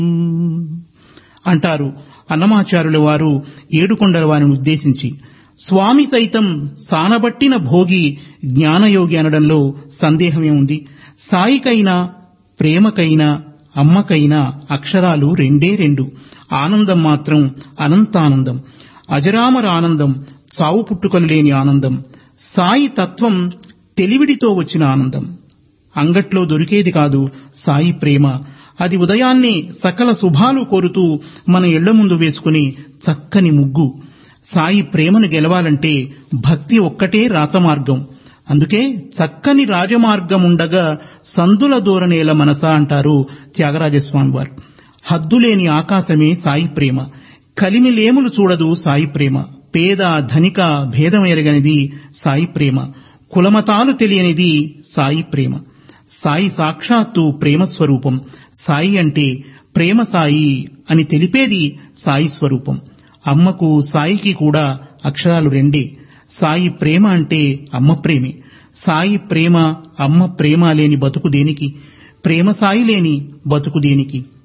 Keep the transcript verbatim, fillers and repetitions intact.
అంటారు అన్నమాచార్యుల వారు ఏడుకొండల వారిని ఉద్దేశించి. స్వామి సైతం సానబట్టిన భోగి జ్ఞానయోగి అనడంలో సందేహమే ఉంది. సాయికైనా ప్రేమకైనా అమ్మకైనా అక్షరాలు రెండే రెండు. ఆనందం మాత్రం అనంతానందం, అజరామర ఆనందం, చావు పుట్టుకలు లేని ఆనందం. సాయి తత్వం తెలివిడితో వచ్చిన ఆనందం. అంగట్లో దొరికేది కాదు సాయి ప్రేమ. అది ఉదయాన్నే సకల శుభాలు కోరుతూ మన ఇళ్ల ముందు వేసుకుని చక్కని ముగ్గు. సాయి ప్రేమను గెలవాలంటే భక్తి ఒక్కటే రాచమార్గం. అందుకే చక్కని రాజమార్గముండగా సందుల దూరనేల మనసా అంటారు త్యాగరాజస్వామి వారు. హద్దులేని ఆకాశమే సాయి ప్రేమ. కలిమిలేములు చూడదు సాయి ప్రేమ. పేద ధనిక భేదం ఎరగనిది సాయి ప్రేమ. కులమతాలు తెలియనిది సాయి ప్రేమ. సాయి సాక్షాత్తు ప్రేమ స్వరూపం. సాయి అంటే ప్రేమ సాయి అని తెలిపేది సాయి స్వరూపం. అమ్మకు సాయికి కూడా అక్షరాలు రెండే. సాయి ప్రేమ అంటే అమ్మ ప్రేమే. సాయి ప్రేమ అమ్మ ప్రేమ లేని బతుకు దేనికి? ప్రేమ సాయి లేని బతుకు దేనికి?